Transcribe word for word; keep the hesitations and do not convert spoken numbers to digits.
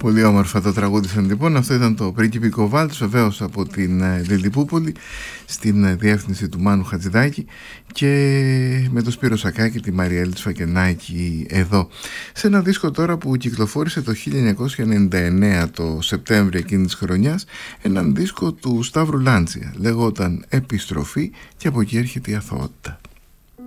Πολύ όμορφα το τραγούδισαν λοιπόν. Αυτό ήταν το πριγκιπικό βάλτς, βεβαίως από την Λιλιπούπολη, στην διεύθυνση του Μάνου Χατζηδάκη, και με το Σπύρο Σακάκη, τη Μαριέλη Σφακενάκη εδώ. Σε ένα δίσκο τώρα που κυκλοφόρησε το χίλια εννιακόσια ενενήντα εννέα, το Σεπτέμβριο εκείνης της χρονιάς, έναν δίσκο του Σταύρου Λάντσια, λεγόταν Επιστροφή, και από εκεί έρχεται η αθωότητα.